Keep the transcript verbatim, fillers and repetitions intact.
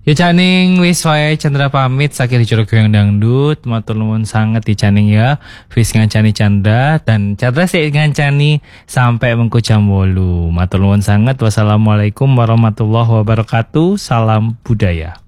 Ya Caning wis wae Chandra pamit saking Curug Goyang Dangdut. Matur nuwun sanget di Caning ya. Wis ngancani Chandra dan Chandra sik ngancani sampai mengko jam wolu. Matur nuwun sanget. Wassalamualaikum warahmatullahi wabarakatuh. Salam budaya.